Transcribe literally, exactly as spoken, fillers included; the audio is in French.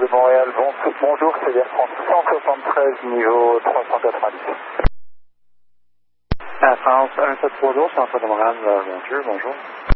de Montréal, bon, bonjour, c'est Air France cent soixante-treize, niveau trois cent quatre-vingt-dix. Air France un sept trois deux, Centre de Montréal, bonjour, bonjour.